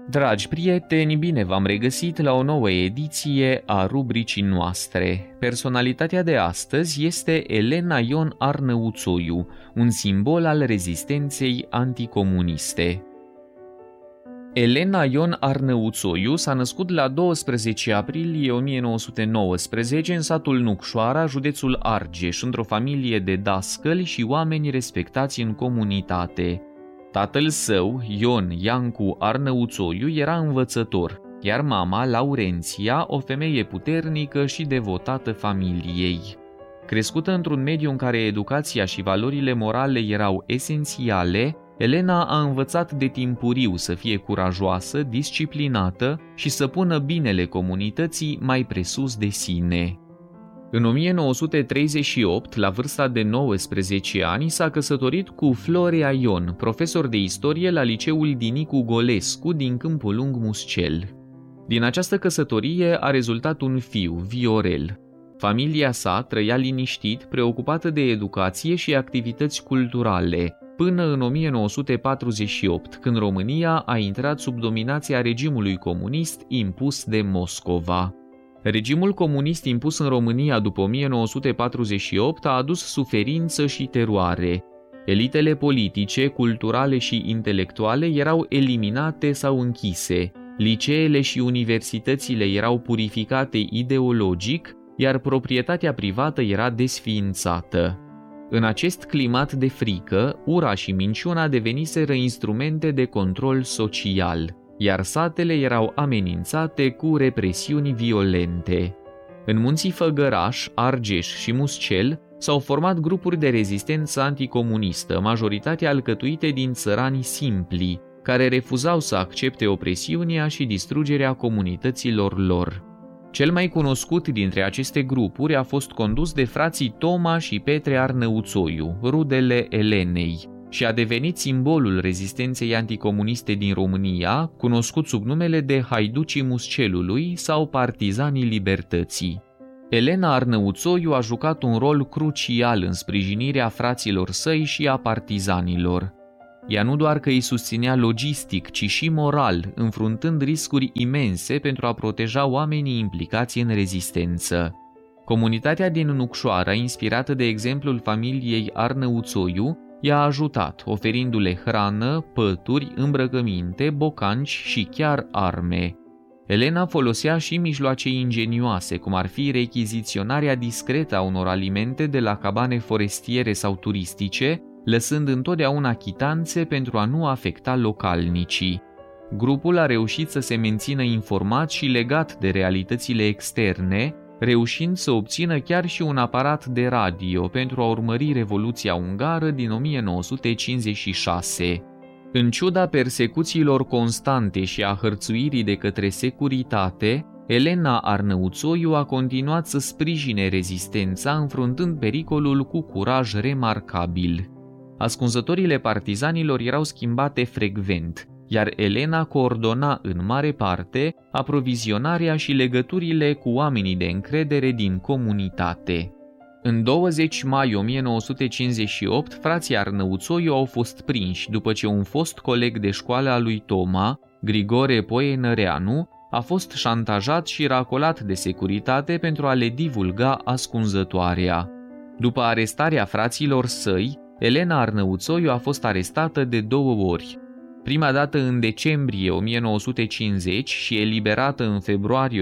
Dragi prieteni, bine v-am regăsit la o nouă ediție a rubricii noastre. Personalitatea de astăzi este Elena Ion Arnăuțoiu, un simbol al rezistenței anticomuniste. Elena Ion Arnăuțoiu s-a născut la 12 aprilie 1919 în satul Nucșoara, județul Argeș, într-o familie de dascăli și oameni respectați în comunitate. Tatăl său, Ion Iancu Arnăuțoiu, era învățător, iar mama, Laurenția, o femeie puternică și devotată familiei. Crescută într-un mediu în care educația și valorile morale erau esențiale, Elena a învățat de timpuriu să fie curajoasă, disciplinată și să pună binele comunității mai presus de sine. În 1938, la vârsta de 19 ani, s-a căsătorit cu Florea Ion, profesor de istorie la liceul Dinicu Golescu din Câmpul Lung Muscel. Din această căsătorie a rezultat un fiu, Viorel. Familia sa trăia liniștit, preocupată de educație și activități culturale, până în 1948, când România a intrat sub dominația regimului comunist impus de Moscova. Regimul comunist impus în România după 1948 a adus suferință și teroare. Elitele politice, culturale și intelectuale erau eliminate sau închise, liceele și universitățile erau purificate ideologic, iar proprietatea privată era desființată. În acest climat de frică, ura și minciuna deveniseră instrumente de control social, iar satele erau amenințate cu represiuni violente. În munții Făgăraș, Argeș și Muscel s-au format grupuri de rezistență anticomunistă, majoritatea alcătuite din țărani simpli, care refuzau să accepte opresiunea și distrugerea comunităților lor. Cel mai cunoscut dintre aceste grupuri a fost condus de frații Toma și Petre Arnăuțoiu, rudele Elenei, și a devenit simbolul rezistenței anticomuniste din România, cunoscut sub numele de Haiducii Muscelului sau Partizanii Libertății. Elena Arnăuțoiu a jucat un rol crucial în sprijinirea fraților săi și a partizanilor. Ea nu doar că îi susținea logistic, ci și moral, înfruntând riscuri imense pentru a proteja oamenii implicați în rezistență. Comunitatea din Nucșoara, inspirată de exemplul familiei Arnăuțoiu, i-a ajutat, oferindu-le hrană, pături, îmbrăcăminte, bocanci și chiar arme. Elena folosea și mijloace ingenioase, cum ar fi rechiziționarea discretă a unor alimente de la cabane forestiere sau turistice, lăsând întotdeauna chitanțe pentru a nu afecta localnicii. Grupul a reușit să se mențină informat și legat de realitățile externe, reușind să obțină chiar și un aparat de radio pentru a urmări Revoluția Ungară din 1956. În ciuda persecuțiilor constante și a hărțuirii de către securitate, Elena Arnăuțoiu a continuat să sprijine rezistența, înfruntând pericolul cu curaj remarcabil. Ascunzătorile partizanilor erau schimbate frecvent, iar Elena coordona în mare parte aprovizionarea și legăturile cu oamenii de încredere din comunitate. În 20 mai 1958, frații Arnăuțoiu au fost prinși după ce un fost coleg de școală a lui Toma, Grigore Poenăreanu, a fost șantajat și racolat de securitate pentru a le divulga ascunzătoarea. După arestarea fraților săi, Elena Arnăuțoiu a fost arestată de 2 ori. Prima dată în decembrie 1950 și eliberată în februarie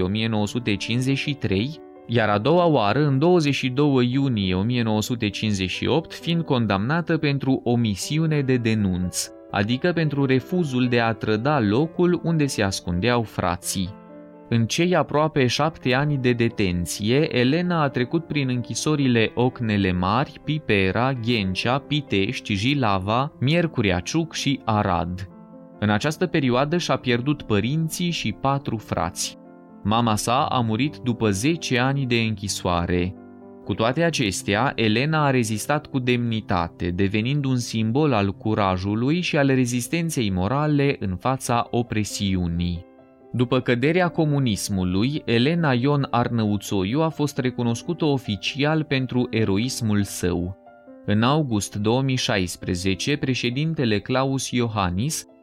1953, iar a doua oară în 22 iunie 1958, fiind condamnată pentru omisiune de denunț, adică pentru refuzul de a trăda locul unde se ascundeau frații. În cei aproape 7 ani de detenție, Elena a trecut prin închisorile Ocnele Mari, Pipera, Ghencea, Pitești, Jilava, Miercurea Ciuc și Arad. În această perioadă și-a pierdut părinții și 4 frați. Mama sa a murit după 10 ani de închisoare. Cu toate acestea, Elena a rezistat cu demnitate, devenind un simbol al curajului și al rezistenței morale în fața opresiunii. După căderea comunismului, Elena Ion Arnăuțoiu a fost recunoscută oficial pentru eroismul său. În august 2016, președintele Klaus Iohannis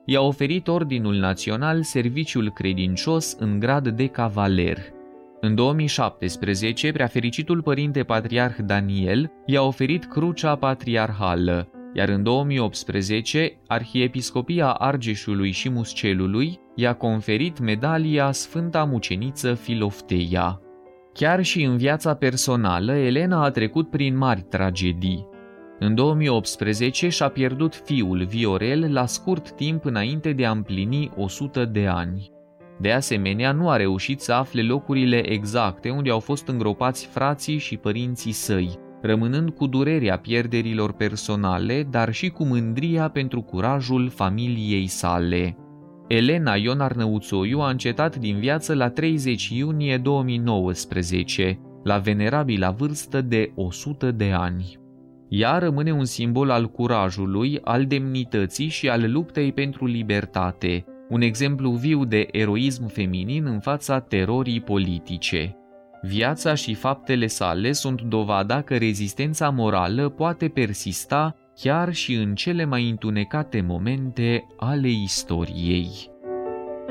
i-a oferit Ordinul Național Serviciul Credincios în grad de cavaler. În 2017, preafericitul părinte patriarh Daniel i-a oferit Crucea Patriarhală, iar în 2018, Arhiepiscopia Argeșului și Muscelului i-a conferit medalia Sfânta Muceniță Filofteia. Chiar și în viața personală, Elena a trecut prin mari tragedii. În 2018 și-a pierdut fiul Viorel la scurt timp înainte de a împlini 100 de ani. De asemenea, nu a reușit să afle locurile exacte unde au fost îngropați frații și părinții săi, rămânând cu durerea pierderilor personale, dar și cu mândria pentru curajul familiei sale. Elena Ion Arnăuțoiu a încetat din viață la 30 iunie 2019, la venerabila vârstă de 100 de ani. Ea rămâne un simbol al curajului, al demnității și al luptei pentru libertate, un exemplu viu de eroism feminin în fața terorii politice. Viața și faptele sale sunt dovada că rezistența morală poate persista chiar și în cele mai întunecate momente ale istoriei.